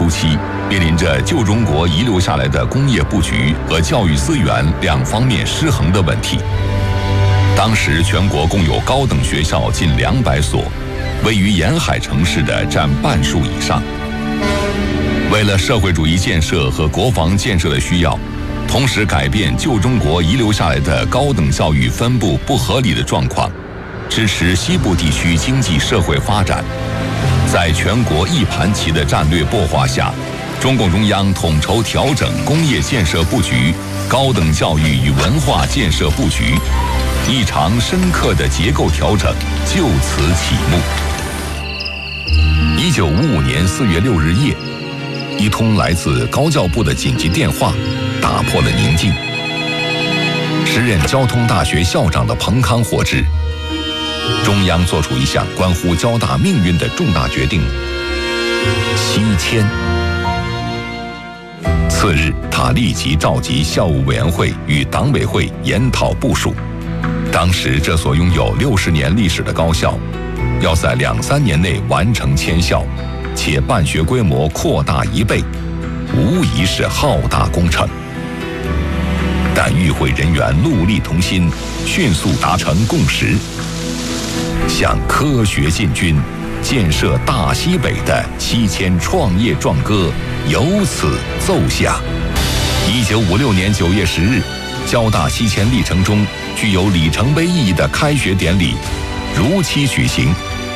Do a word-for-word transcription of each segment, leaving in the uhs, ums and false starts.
初期，面临着旧中国遗留下来的工业布局和教育资源两方面失衡的问题。当时全国共有高等学校近两百所，位于沿海城市的占半数以上。为了社会主义建设和国防建设的需要，同时改变旧中国遗留下来的高等教育分布不合理的状况，支持西部地区经济社会发展。在全国一盘棋的战略擘画下，中共中央统筹调整工业建设布局、高等教育与文化建设布局，一场深刻的结构调整就此启幕。一九五五年四月六日夜，一通来自高教部的紧急电话打破了宁静。时任交通大学校长的彭康获知，中央做出一项关乎交大命运的重大决定——西迁。次日，他立即召集校务委员会与党委会研讨部署。当时这所拥有六十年历史的高校，要在两三年内完成迁校，且办学规模扩大一倍，无疑是浩大工程。但与会人员戮力同心，迅速达成共识，向科学进军、建设大西北的西迁创业壮歌由此奏响。一九五六年九月十日，交大西迁历程中具有里程碑意义的开学典礼如期举行。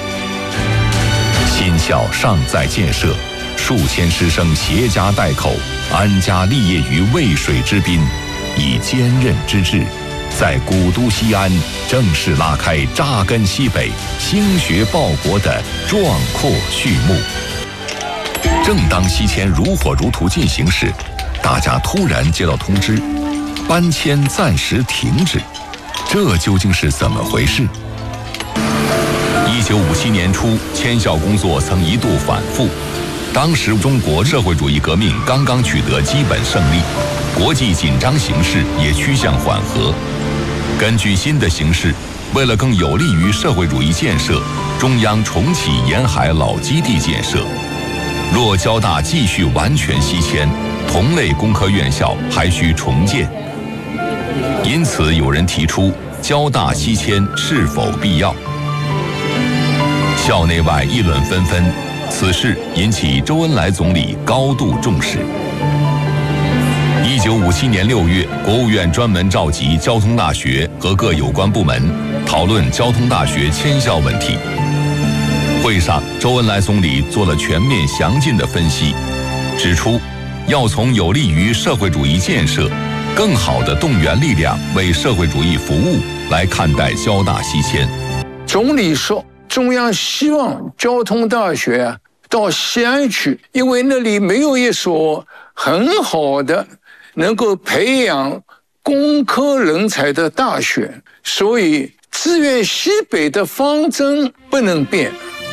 新校尚在建设，数千师生携家带口，安家立业于渭水之滨，以坚韧之志，在古都西安正式拉开扎根西北、兴学报国的壮阔序幕。正当西迁如火如荼进行时，大家突然接到通知，搬迁暂时停止。这究竟是怎么回事？一九五七年初，迁校工作曾一度反复。当时中国社会主义革命刚刚取得基本胜利，国际紧张形势也趋向缓和。根据新的形势，为了更有利于社会主义建设，中央重启沿海老基地建设。若交大继续完全西迁，同类工科院校还需重建。因此，有人提出交大西迁是否必要？校内外议论纷纷，此事引起周恩来总理高度重视。一九五七年六月，国务院专门召集交通大学和各有关部门讨论交通大学迁校问题。会上，周恩来总理做了全面详尽的分析，指出要从有利于社会主义建设、更好地动员力量为社会主义服务来看待交大西迁。 总理说，中央希望交通大学到西安去，因为那里没有一所很好的能够培养工科人才的大学，所以支援西北的方针不能变。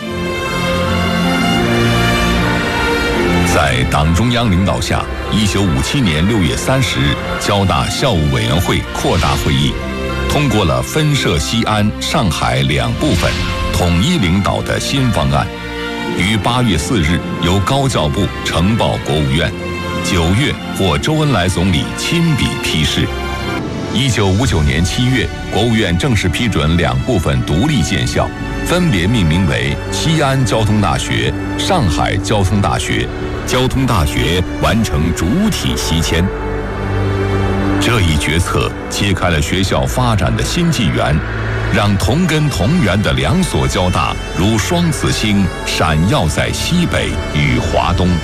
在党中央领导下，一九五七年六月三十日，交大校务委员会扩大会议通过了分设西安、上海两部分，统一领导的新方案，于八月四日由高教部呈报国务院，九月获周恩来总理亲笔批示。一九五九年七月，国务院正式批准两部分独立建校，分别命名为西安交通大学、上海交通大学。交通大学完成主体西迁。这一决策揭开了学校发展的新纪元，让同根同源的两所交大如双子星闪耀在西北与华东。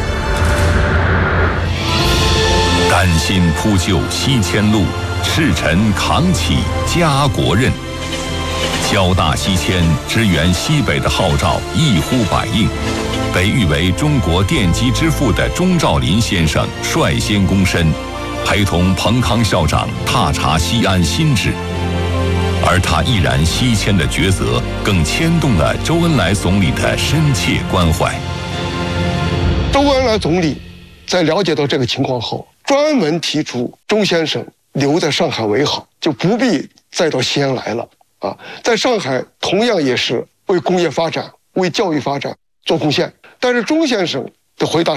丹心铺就西迁路，赤诚扛起家国任。交大西迁支援西北的号召一呼百应，被誉为中国电机之父的钟兆林先生率先躬身，陪同彭康校长踏查西安新址。而他毅然西迁的抉择，更牵动了周恩来总理的深切关怀。 周恩来总理在了解到这个情况后，专门提出钟先生留在上海为好，就不必再到西安来了啊，在上海同样也是为工业发展、为教育发展做贡献。但是钟先生的回答